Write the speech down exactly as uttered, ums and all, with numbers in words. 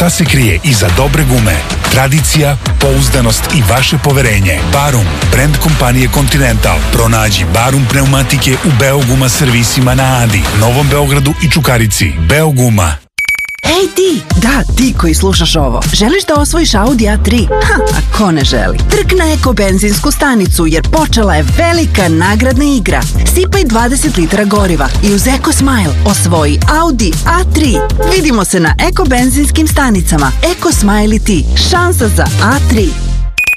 Šta se krije iza dobre gume? Tradicija, pouzdanost i vaše poverenje. Barum, brand kompanije Continental. Pronađi Barum pneumatike u Beoguma servisima na Adi, Novom Beogradu i Čukarici. Beoguma. Ej ti, da, ti koji slušaš ovo, želiš da osvojiš Audi A tri? Ha, a ko ne želi? Trk na Eko benzinsku stanicu jer počela je velika nagradna igra. Sipaj dvadeset litara goriva i uz Eko Smile osvoji Audi A tri. Vidimo se na Eko benzinskim stanicama. Eko Smile i ti, šansa za A tri.